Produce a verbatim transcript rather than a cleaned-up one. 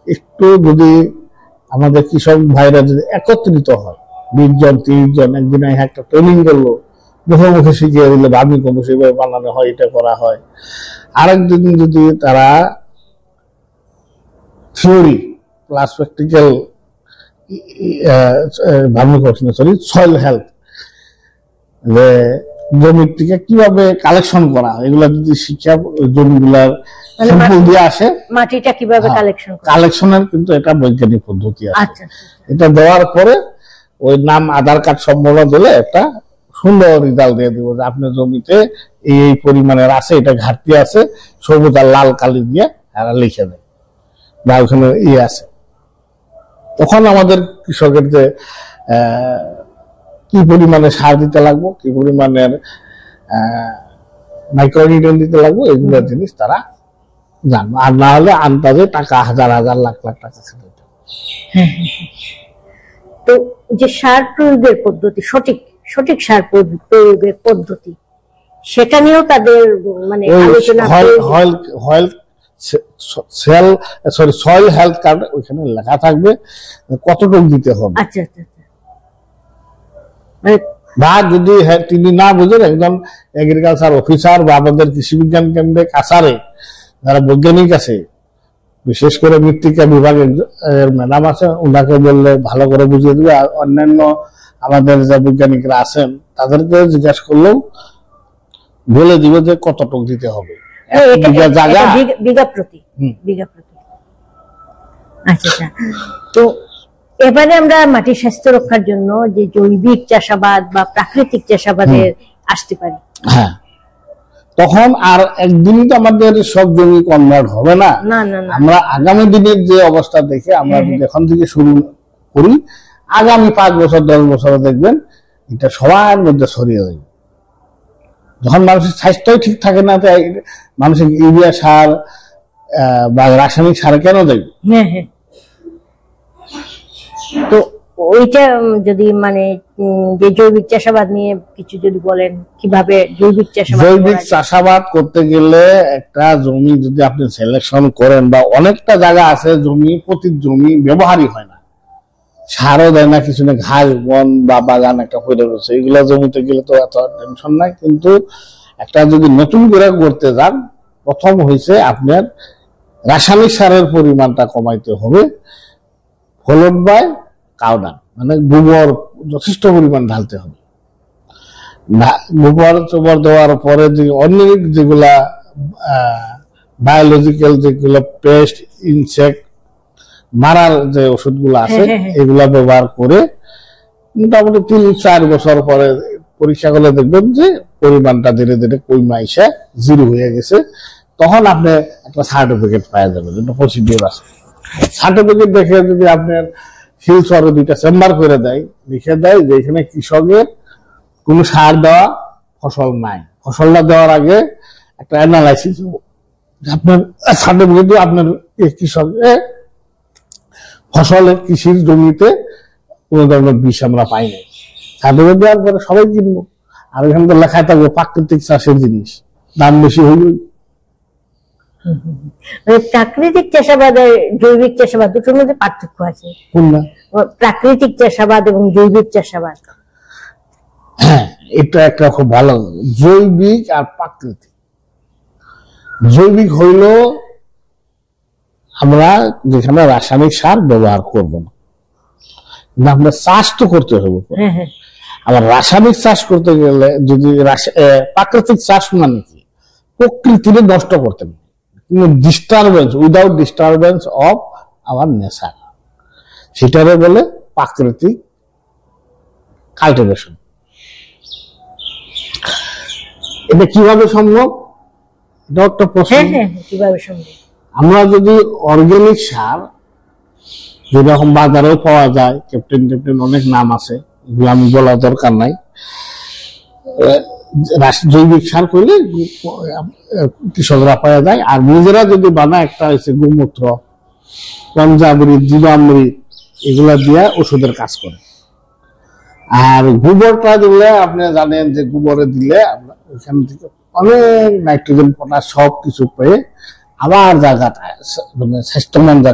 একটু যদি আমাদের কৃষক ভাইরা যদি একত্রিত হয়, বিশ জন তিরিশ জন একদিনে একটা ট্রেনিং করলো, মুখে মুখে শিখিয়ে দিলে ভাবি কম সেভাবে বানানো হয়, এটা করা হয়। আরেকদিন যদি তারা থিওরি প্লাস প্র্যাকটিক্যাল ভাবি করছেন সরি সয়েল হেলথ, যে জমির থেকে কিভাবে কালেকশন করা, এগুলা যদি শিক্ষা জমিগুলার স্যাম্পল দিয়ে আসে, মাটিটা কিভাবে কালেকশন করা, কালেকশনের কিন্তু এটা বৈজ্ঞানিক পদ্ধতি আছে। এটা দেওয়ার পরে ওই নাম আধার কার্ড সম্পূর্ণ দিলে একটা সুন্দর রেজাল্ট দিয়ে দিব যে আপনার জমিতে এই এই পরিমাণের আছে, এটা ঘাটতি আছে, সবুজ আর লাল কালি দিয়ে এরা লিখে দেয় বা ওখানে ইয়ে আছে। তখন আমাদের কৃষকের যে কি পরিমাণে সার দিতে লাগবো, কি পরিমাণের মাইক্রোনিউট্রিয়েন্ট দিতে লাগবো, এগুলো জিনিস তারা জানবো। আর না হলে আন্দাজে টাকা হাজার হাজার লাখ লাখ টাকা খেতে। তো যে সার প্রয়োগের পদ্ধতি, সঠিক সঠিক সার প্রয়োগের পদ্ধতি, সেটা নিয়েও তাদের মানে আলোচনা সরি সয়েল হেলথ কার্ড ওইখানে লেখা থাকবে কতটুকু দিতে হবে। আচ্ছা আচ্ছা। বা যদি তিনি না বুঝেন, একজন এগ্রিকালচার অফিসার বা আমাদের কৃষি বিজ্ঞান কেন্দ্রে কাছারে যারা বৈজ্ঞানিক আছে, বিশেষ করে মৃত্তিকা বিভাগের ম্যাডাম আছে, ওনাকে বললে ভালো করে বুঝিয়ে দিবে। আর অন্যান্য আমাদের যে বৈজ্ঞানিকরা আছেন তাদেরকে জিজ্ঞাসা করলেও বলে দিবে যে কতটুকু দিতে হবে বিঘা প্রতি বিঘা প্রতি। আচ্ছা, তো এবারে আমরা মাটির স্বাস্থ্য রক্ষার জন্য যে জৈবিক চাষাবাদ বা প্রাকৃতিক চাষাবাদের আসতে পারি। হ্যাঁ, তখন আর একদিনই তো আমাদের সব জমি কনভার্ট হবে না। আমরা আগামী দিনের যে অবস্থা দেখে আমরা এখন থেকে শুরু করি, আগামী পাঁচ বছর দশ বছরে দেখবেন এটা সবার মধ্যে ছড়িয়ে যাবে। যখন মানুষের স্বাস্থ্যই ঠিক থাকে না, তাই মানুষের ইউরিয়া সার বা রাসায়নিক সার কেন দেবে? তো ওইটা যদি মানে যে জৈবিক চাষাবাদ নিয়ে কিছু যদি বলেন, কিভাবে জৈবিক চাষাবাদ জৈবিক চাষাবাদ করতে গেলে একটা জমি যদি আপনি সিলেকশন করেন, বা অনেকটা জায়গা আছে জমি প্রতি জমি ব্যবহারই হয় না, সারও দেয় না, কিছু না, ঘাস বন বা বাগান একটা হয়ে রয়েছে, এগুলো জমিতে গেলে তো এত টেনশন নাই। কিন্তু একটা যদি নতুন করে করতে যান, প্রথম হয়েছে আপনার রাসায়নিক সারের পরিমাণটা কমাইতে হবে, ফলন বাই কাউডাং মানে গোবর যথেষ্ট পরিমাণ ঢালতে হবে। গোবর চোবর দেওয়ার পরে যে অর্গানিক যেগুলা বায়োলজিক্যাল যেগুলো পেস্ট ইনসেক্ট মারার যে ওষুধগুলো আছে এগুলা ব্যবহার করে মোটামুটি তিন চার বছর পরে পরীক্ষা করলে দেখবেন যে পরিমাণটা ধীরে ধীরে কমে এসে জিরো হয়ে গেছে। তখন আপনি একটা সার্টিফিকেট পাওয়া যাবেন, একটা প্রসিডিওর আছে। সার্টিফিকেট দেখে যদি আপনার শিলচরে দুইটা চেম্বার করে দেয়, লিখে দেয় যে এখানে কৃষকের কোনো সার দেওয়া ফসল নাই, ফসলটা দেওয়ার আগে একটা অ্যানালাইসিস আপনার সার্টিফিকেট আপনার কৃষকের ফসলের কৃষির জমিতে কোন ধরনের বিষ আমরা পাই নাই, সার্টিফিকেট দেওয়ার পরে সবাই কিনবো। আর এখানে তো লেখায় থাকবে প্রাকৃতিক চাষের জিনিস, দাম বেশি হইল। প্রাকৃতিক চাষাবাদ আর জৈবিক চাষাবাদ দুটোর মধ্যে পার্থক্য আছে। কোনটা? প্রাকৃতিক চাষাবাদ এবং জৈবিক চাষাবাদ। হ্যাঁ, এটা একটা খুব ভালো। জৈবিক আর প্রাকৃতিক, জৈবিক হইল আমরা যেখানে রাসায়নিক সার ব্যবহার করব না, আমরা চাষ তো করতে হবে। আবার রাসায়নিক চাষ করতে গেলে যদি প্রাকৃতিক চাষ মানে কি, প্রকৃতিকে নষ্ট করতে হবে, disturbance without disturbance of our nature, সেটারে বলে প্রাকৃতিক কাল্টিভেশন। এটা কিভাবে সম্ভব? এটা একটা প্রশ্ন। কিভাবে সম্ভব? আমরা যদি অর্গানিক সার যেরকম বাজারেও পাওয়া যায়, ক্যাপ্টেন ক্যাপ্টেন অনেক নাম আছে, এগুলো আমি বলার দরকার নাই, জৈবিক সার করলে কৃষকরা পাওয়া যায়। আর নিজেরা যদি বানায়, একটা হয়েছে গোমূত্র, পঞ্চামৃত, জীবামৃত, এগুলা দিয়ে ওষুধের কাজ করে। আর গোবরটা দিলে আপনি জানেন যে গোবরে দিলে আমরা ওইখান থেকে অনেক নাইট্রোজেন পটাশ সব কিছু পেয়ে আবার জায়গাটা মানে স্বাস্থ্যবান